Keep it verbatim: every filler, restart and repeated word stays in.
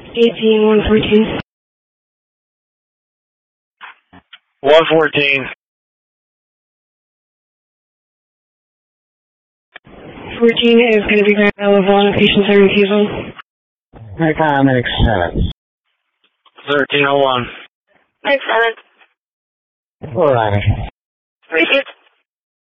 eighteen, one fourteen. one fourteen. fourteen is going to be ground level on patient serving table. My paramedic seven. thirteen oh one. Mike seven. All right. Repeat.